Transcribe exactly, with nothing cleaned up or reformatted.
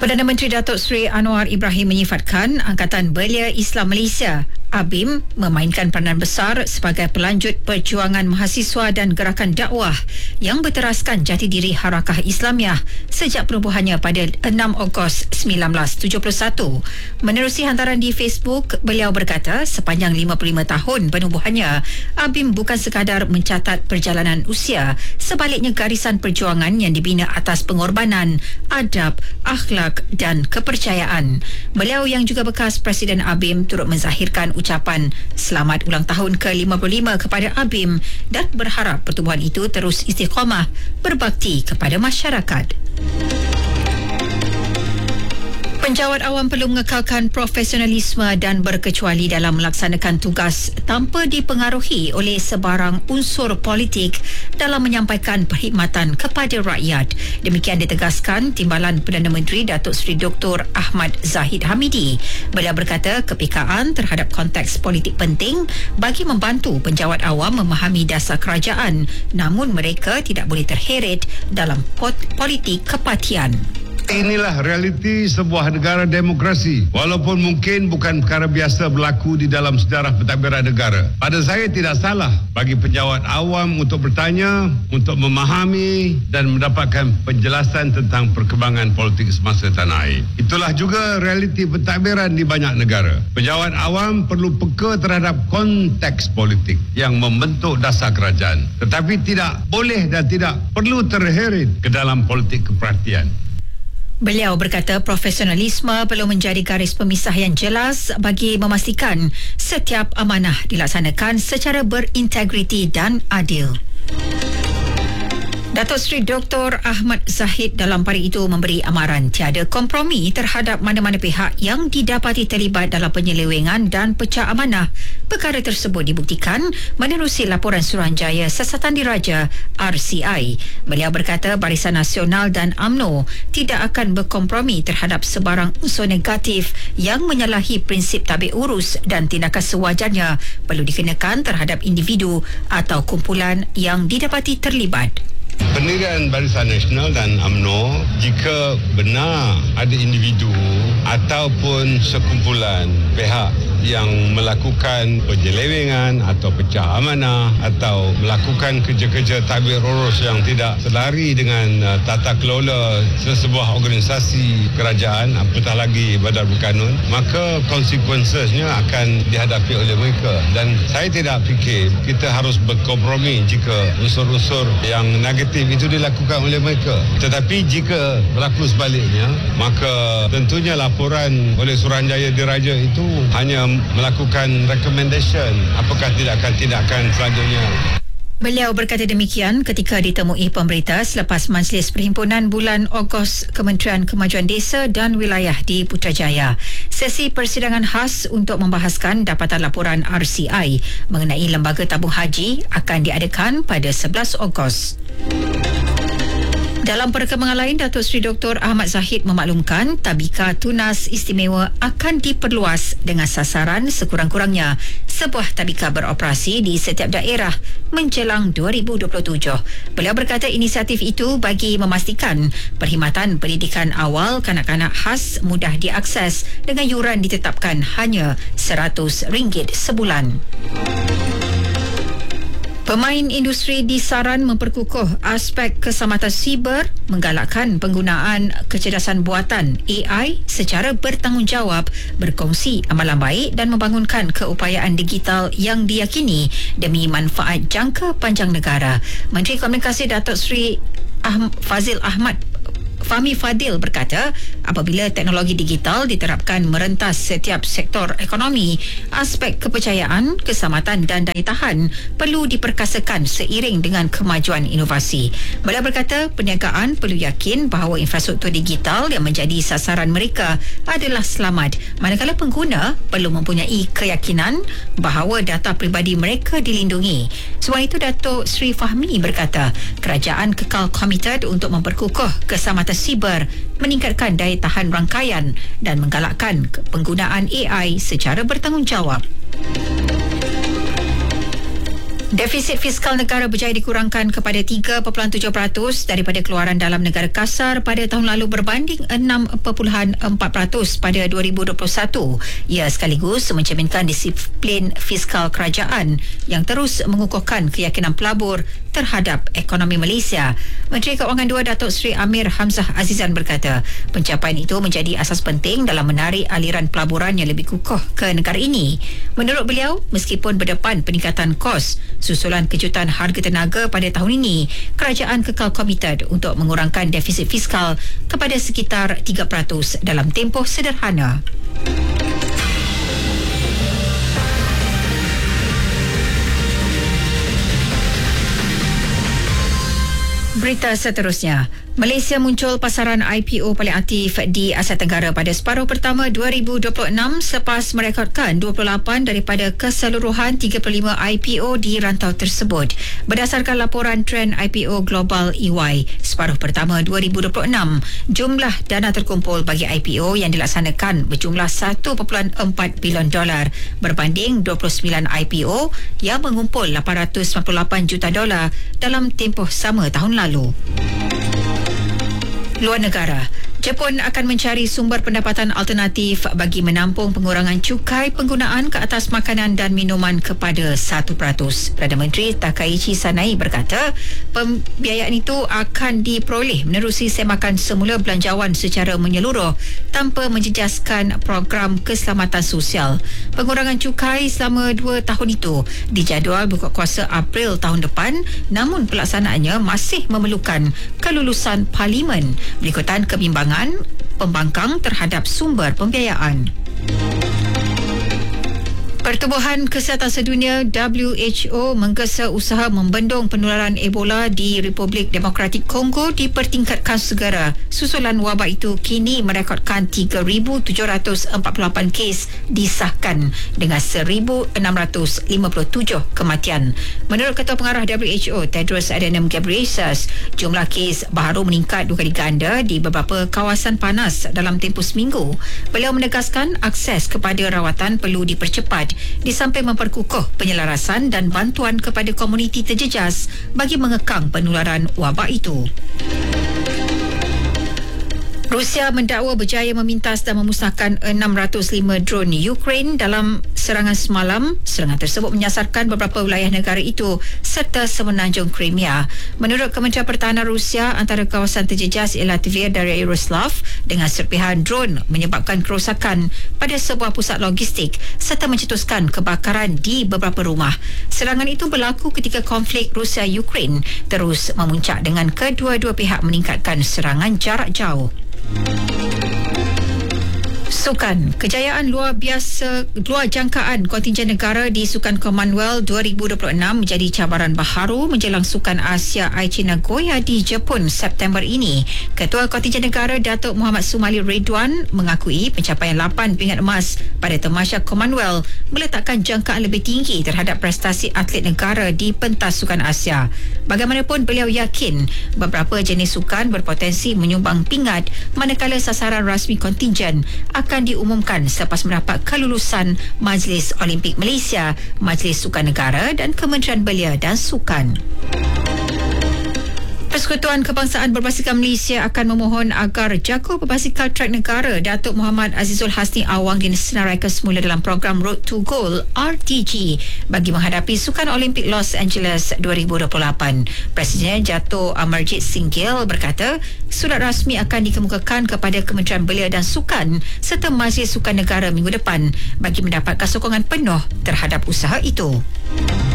Perdana Menteri Datuk Seri Anwar Ibrahim menyifatkan Angkatan Belia Islam Malaysia A B I M memainkan peranan besar sebagai pelanjut perjuangan mahasiswa dan gerakan dakwah yang berteraskan jati diri Harakah Islamiah sejak penubuhannya pada enam Ogos sembilan belas tujuh puluh satu. Menerusi hantaran di Facebook, beliau berkata sepanjang lima puluh lima tahun penubuhannya, A B I M bukan sekadar mencatat perjalanan usia, sebaliknya garisan perjuangan yang dibina atas pengorbanan, adab, akhlak dan kepercayaan. Beliau yang juga bekas Presiden A B I M turut menzahirkan ucapan selamat ulang tahun ke lima puluh lima kepada A B I M dan berharap pertubuhan itu terus istiqamah berbakti kepada masyarakat. Penjawat awam perlu mengekalkan profesionalisme dan berkecuali dalam melaksanakan tugas tanpa dipengaruhi oleh sebarang unsur politik dalam menyampaikan perkhidmatan kepada rakyat. Demikian ditegaskan Timbalan Perdana Menteri Datuk Seri Doktor Ahmad Zahid Hamidi. Beliau berkata kepekaan terhadap konteks politik penting bagi membantu penjawat awam memahami dasar kerajaan, namun mereka tidak boleh terheret dalam politik kepatian. Inilah realiti sebuah negara demokrasi. Walaupun mungkin bukan perkara biasa berlaku di dalam sejarah pentadbiran negara. Pada saya tidak salah bagi penjawat awam untuk bertanya, untuk memahami dan mendapatkan penjelasan tentang perkembangan politik semasa tanah air. Itulah juga realiti pentadbiran di banyak negara. Penjawat awam perlu peka terhadap konteks politik yang membentuk dasar kerajaan. Tetapi tidak boleh dan tidak perlu terheret ke dalam politik keperhatian. Beliau berkata profesionalisme perlu menjadi garis pemisah yang jelas bagi memastikan setiap amanah dilaksanakan secara berintegriti dan adil. Datuk Seri Doktor Ahmad Zahid dalam pari itu memberi amaran tiada kompromi terhadap mana-mana pihak yang didapati terlibat dalam penyelewengan dan pecah amanah. Perkara tersebut dibuktikan menerusi laporan Suruhanjaya Siasatan Diraja R C I. Beliau berkata Barisan Nasional dan U M N O tidak akan berkompromi terhadap sebarang unsur negatif yang menyalahi prinsip tabik urus dan tindakan sewajarnya perlu dikenakan terhadap individu atau kumpulan yang didapati terlibat. Pendirian Barisan Nasional dan U M N O, jika benar ada individu ataupun sekumpulan pihak yang melakukan penyelewengan atau pecah amanah atau melakukan kerja-kerja tadbir urus yang tidak selari dengan uh, tata kelola sesebuah organisasi kerajaan, apatah lagi badan berkanun, maka konsekuensinya akan dihadapi oleh mereka. Dan saya tidak fikir kita harus berkompromi jika unsur-unsur yang negatif itu dilakukan oleh mereka. Tetapi jika berlaku sebaliknya, maka tentunya laporan oleh Suruhanjaya Diraja itu hanya melakukan recommendation apakah tindakan-tindakan selanjutnya. Beliau berkata demikian ketika ditemui pemberita selepas Majlis Perhimpunan bulan Ogos Kementerian Kemajuan Desa dan Wilayah di Putrajaya. Sesi persidangan khas untuk membahaskan dapatan laporan R C I mengenai Lembaga Tabung Haji akan diadakan pada sebelas Ogos. Dalam perkembangan lain, Datuk Seri Doktor Ahmad Zahid memaklumkan Tabika Tunas Istimewa akan diperluas dengan sasaran sekurang-kurangnya sebuah tabika beroperasi di setiap daerah menjelang dua ribu dua puluh tujuh. Beliau berkata inisiatif itu bagi memastikan perkhidmatan pendidikan awal kanak-kanak khas mudah diakses dengan yuran ditetapkan hanya seratus ringgit sebulan. Pemain industri disaran memperkukuh aspek keselamatan siber, menggalakkan penggunaan kecerdasan buatan A I secara bertanggungjawab, berkongsi amalan baik dan membangunkan keupayaan digital yang diyakini demi manfaat jangka panjang negara. Menteri Komunikasi Datuk Seri Ah- Fazil Ahmad Fahmi Fadil berkata, apabila teknologi digital diterapkan merentas setiap sektor ekonomi, aspek kepercayaan, keselamatan dan daya tahan perlu diperkasakan seiring dengan kemajuan inovasi. Beliau berkata, perniagaan perlu yakin bahawa infrastruktur digital yang menjadi sasaran mereka adalah selamat, manakala pengguna perlu mempunyai keyakinan bahawa data peribadi mereka dilindungi. Sebab itu, Datuk Seri Fahmi berkata, kerajaan kekal komited untuk memperkukuh keselamatan siber, meningkatkan daya tahan rangkaian dan menggalakkan penggunaan A I secara bertanggungjawab. Defisit fiskal negara berjaya dikurangkan kepada tiga perpuluhan tujuh peratus daripada keluaran dalam negara kasar pada tahun lalu berbanding enam perpuluhan empat peratus pada dua ribu dua puluh satu. Ia sekaligus mencerminkan disiplin fiskal kerajaan yang terus mengukuhkan keyakinan pelabur terhadap ekonomi Malaysia. Menteri Keuangan dua Datuk Seri Amir Hamzah Azizan berkata, pencapaian itu menjadi asas penting dalam menarik aliran pelaburan yang lebih kukuh ke negara ini. Menurut beliau, meskipun berdepan peningkatan kos susulan kejutan harga tenaga pada tahun ini, kerajaan kekal komited untuk mengurangkan defisit fiskal kepada sekitar tiga peratus dalam tempoh sederhana. Berita seterusnya, Malaysia muncul pasaran I P O paling aktif di Asia Tenggara pada separuh pertama dua ribu dua puluh enam selepas merekodkan dua puluh lapan daripada keseluruhan tiga puluh lima I P O di rantau tersebut. Berdasarkan laporan trend I P O Global E Y, separuh pertama dua ribu dua puluh enam, jumlah dana terkumpul bagi I P O yang dilaksanakan berjumlah satu perpuluhan empat bilion dolar berbanding dua puluh sembilan I P O yang mengumpul lapan ratus sembilan puluh lapan juta dolar dalam tempoh sama tahun lalu. Luar negara, Jepun akan mencari sumber pendapatan alternatif bagi menampung pengurangan cukai penggunaan ke atas makanan dan minuman kepada satu peratus. Perdana Menteri Takaichi Sanai berkata, pembiayaan itu akan diperoleh menerusi semakan semula belanjawan secara menyeluruh tanpa menjejaskan program keselamatan sosial. Pengurangan cukai selama dua tahun itu dijadual buka kuasa April tahun depan, namun pelaksanaannya masih memerlukan kelulusan Parlimen berikutan kebimbangan pembangkang terhadap sumber pembiayaan. Pertubuhan Kesihatan Sedunia W H O menggesa usaha membendung penularan Ebola di Republik Demokratik Kongo dipertingkatkan segera. Susulan wabak itu kini merekodkan tiga ribu tujuh ratus empat puluh lapan kes disahkan dengan seribu enam ratus lima puluh tujuh kematian. Menurut Ketua Pengarah W H O Tedros Adhanom Ghebreyesus, jumlah kes baru meningkat dua kali ganda di beberapa kawasan panas dalam tempoh seminggu. Beliau menegaskan akses kepada rawatan perlu dipercepat di samping memperkukuh penyelarasan dan bantuan kepada komuniti terjejas bagi mengekang penularan wabak itu. Rusia mendakwa berjaya memintas dan memusnahkan enam ratus lima drone Ukraine dalam serangan semalam. Serangan tersebut menyasarkan beberapa wilayah negara itu serta semenanjung Crimea. Menurut Kementerian Pertahanan Rusia, antara kawasan terjejas ialah Tver dari Yaroslav dengan serpihan drone menyebabkan kerosakan pada sebuah pusat logistik serta mencetuskan kebakaran di beberapa rumah. Serangan itu berlaku ketika konflik Rusia-Ukraine terus memuncak dengan kedua-dua pihak meningkatkan serangan jarak jauh. Sukan, kejayaan luar biasa luar jangkaan kontingen negara di Sukan Commonwealth dua ribu dua puluh enam menjadi cabaran baharu menjelang Sukan Asia Aichi Nagoya di Jepun September ini. Ketua Kontingen Negara Datuk Muhammad Sumali Ridwan mengakui pencapaian lapan pingat emas pada Tamasya Commonwealth meletakkan jangkaan lebih tinggi terhadap prestasi atlet negara di pentas Sukan Asia. Bagaimanapun, beliau yakin beberapa jenis sukan berpotensi menyumbang pingat manakala sasaran rasmi kontingen akan diumumkan selepas mendapat kelulusan Majlis Olimpik Malaysia, Majlis Sukan Negara dan Kementerian Belia dan Sukan. Persekutuan Kebangsaan Berbasikal Malaysia akan memohon agar jago berbasikal trek negara Datuk Muhammad Azizul Hasni Awang disenaraikan semula dalam program Road to Gold R T G bagi menghadapi Sukan Olimpik Los Angeles dua ribu dua puluh lapan. Presiden Dato' Amarjit Singhil berkata, surat rasmi akan dikemukakan kepada Kementerian Belia dan Sukan serta Majlis Sukan Negara minggu depan bagi mendapatkan sokongan penuh terhadap usaha itu.